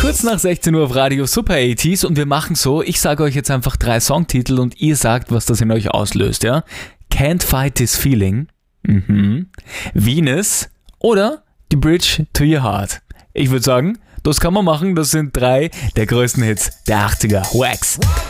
Kurz nach 16 Uhr auf Radio Super 80s und wir machen so, ich sage euch jetzt einfach 3 Songtitel und ihr sagt, was das in euch auslöst, ja? Can't Fight This Feeling, Venus oder The Bridge to Your Heart. Ich würde sagen, das kann man machen, das sind 3 der größten Hits der 80er. Wax!